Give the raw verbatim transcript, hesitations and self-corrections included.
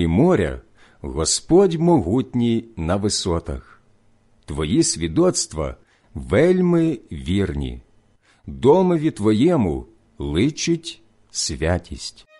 і моря Господь могутній на висотах. Твої свідоцтва вельми вірні. Домові Твоєму личить святість.